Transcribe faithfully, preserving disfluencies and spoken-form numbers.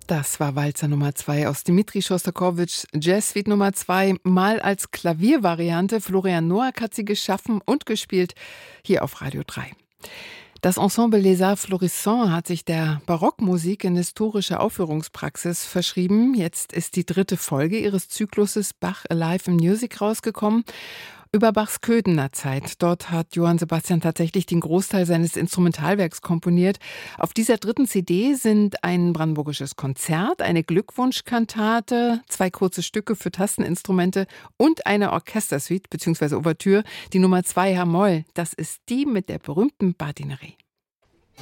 Das war Walzer Nummer zwei aus Dmitri Schostakowitschs Jazz Suite Nummer zwei, mal als Klaviervariante. Florian Noack hat sie geschaffen und gespielt, hier auf Radio drei. Das Ensemble Les Arts Florissants hat sich der Barockmusik in historischer Aufführungspraxis verschrieben. Jetzt ist die dritte Folge ihres Zykluses Bach Alive in Music rausgekommen. Über Bachs Köthener Zeit. Dort hat Johann Sebastian tatsächlich den Großteil seines Instrumentalwerks komponiert. Auf dieser dritten C D sind ein brandenburgisches Konzert, eine Glückwunschkantate, zwei kurze Stücke für Tasteninstrumente und eine Orchestersuite bzw. Ouvertüre, die Nummer zwei H-Moll. Das ist die mit der berühmten Badinerie.